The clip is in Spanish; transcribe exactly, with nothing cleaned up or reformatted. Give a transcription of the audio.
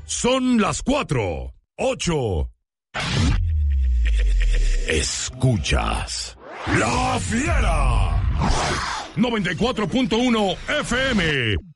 Son las cuatro, ocho. Escuchas La Fiera. noventa y cuatro punto uno F M.